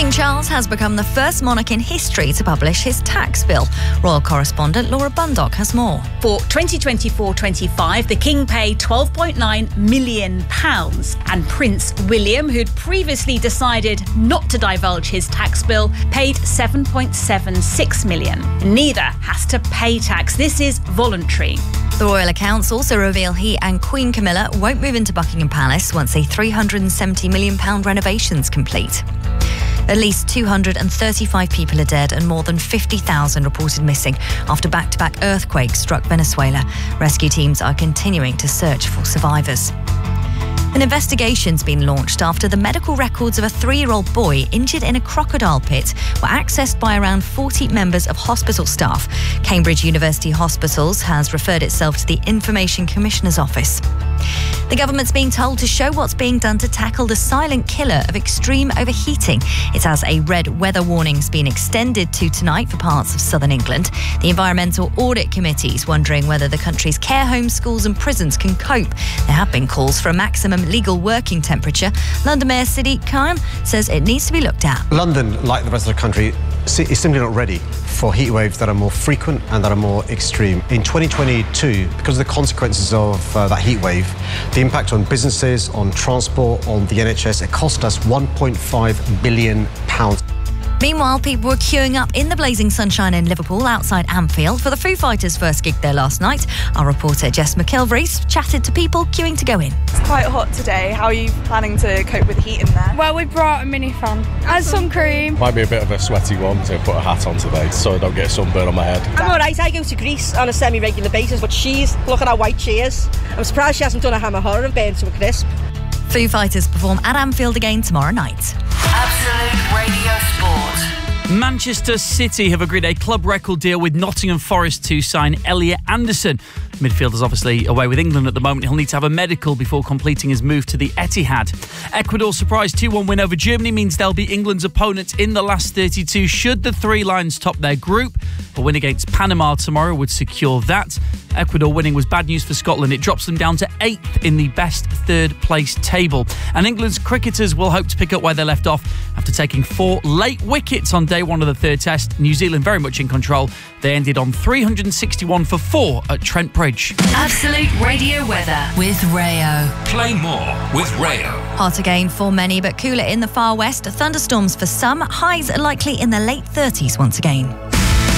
King Charles has become the first monarch in history to publish his tax bill. Royal correspondent Laura Bundock has more. For 2024-25, the King paid £12.9 million, and Prince William, who'd previously decided not to divulge his tax bill, paid £7.76 million. Neither has to pay tax. This is voluntary. The royal accounts also reveal he and Queen Camilla won't move into Buckingham Palace once a £370 million renovation's complete. At least 235 people are dead and more than 50,000 reported missing after back-to-back earthquakes struck Venezuela. Rescue teams are continuing to search for survivors. An investigation's been launched after the medical records of a 3-year-old boy injured in a crocodile pit were accessed by around 40 members of hospital staff. Cambridge University Hospitals has referred itself to the Information Commissioner's Office. The government's being told to show what's being done to tackle the silent killer of extreme overheating. It has a red weather warning's been extended to tonight for parts of southern England. The Environmental Audit Committee is wondering whether the country's care homes, schools and prisons can cope. There have been calls for a maximum legal working temperature. London Mayor Sadiq Khan says it needs to be looked at. London, like the rest of the country, is simply not ready for heat waves that are more frequent and that are more extreme. In 2022, because of the consequences of that heat wave, the impact on businesses, on transport, on the NHS, it cost us £1.5 billion. Meanwhile, people were queuing up in the blazing sunshine in Liverpool outside Anfield for the Foo Fighters' first gig there last night. Our reporter Jess McIlvreys chatted to people queuing to go in. It's quite hot today. How are you planning to cope with the heat in there? Well, we brought a mini fan and some cream. Might be a bit of a sweaty one to put a hat on today so I don't get sunburn on my head. I'm alright, I go to Greece on a semi-regular basis, but look at how white she is. I'm surprised she hasn't done a Hammer Horror and burned to a crisp. Foo Fighters perform at Anfield again tomorrow night. Absolute Radio Sport. Manchester City have agreed a club record deal with Nottingham Forest to sign Elliot Anderson. Midfielder's obviously away with England at the moment. He'll need to have a medical before completing his move to the Etihad. Ecuador's surprise 2-1 win over Germany means they'll be England's opponents in the last 32 should the Three Lions top their group. A win against Panama tomorrow would secure that. Ecuador winning was bad news for Scotland. It drops them down to 8th in the best third place table. And England's cricketers will hope to pick up where they left off after taking 4 late wickets on day 1 of the third test. New Zealand very much in control. They ended on 361 for 4 at Trent Bridge. Absolute Radio weather with Rayo. Play more with Rayo. Hot again for many, but cooler in the far west. Thunderstorms for some. Highs are likely in the late 30s once again.